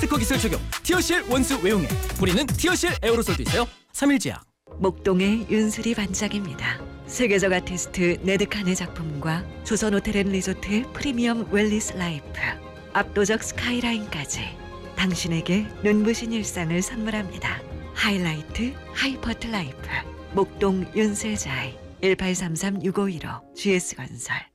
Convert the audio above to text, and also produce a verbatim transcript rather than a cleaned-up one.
스피커 기술 적용 티어실 원수 외용에 뿌리는 티어실 에어로솔도 있어요. 삼일제약. 목동의 윤슬이 반짝입니다. 세계적 아티스트 네드칸의 작품과 조선호텔앤리조트의 프리미엄 웰리스 라이프, 압도적 스카이라인까지 당신에게 눈부신 일상을 선물합니다. 하이라이트 하이퍼트 라이프 목동 윤슬자이 일팔삼삼 육오일오 지에스건설.